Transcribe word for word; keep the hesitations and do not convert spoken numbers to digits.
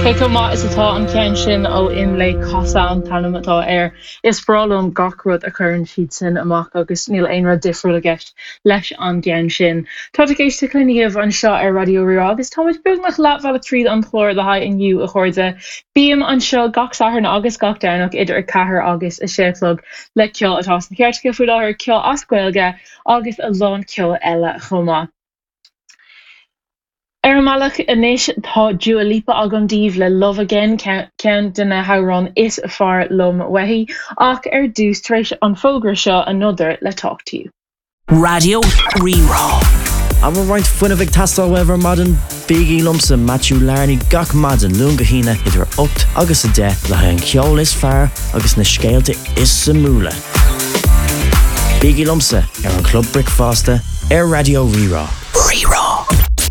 Ke go má is atá an cean sin ó in le casa an tanam atá air. Is bralum gacrod a chun siad sin amach agus níl aonra difriúil a gceist leis an cean sin. Tá a géiste cluníomh an seo ar Radio Rí agus táid beagnach leabhil tríd an chlór le haid inniu a chuirde. Bíam an seo gach saharn agus gach danach idir a cethir agus a séflog le ceol atá na ceart go fuil áir ceol ascuilge agus a lán ceol eile chomá. Er malach inis tá Dua Lipa agam díomh le Love Again cean duna hárán is far lom wehi ach ar dús tréis an fógra seo another le talk to you. Radio Rerá. I'm a right fun of ag tastal wever modern Biggie Lumsa Matthew Larney gach madan lunga hína idir ocht agus a de le an ceol is fear agus na scéalte is samúla. Biggie Lumsa ar an Club Brick Fosta ar Radio Rerá. Rerá.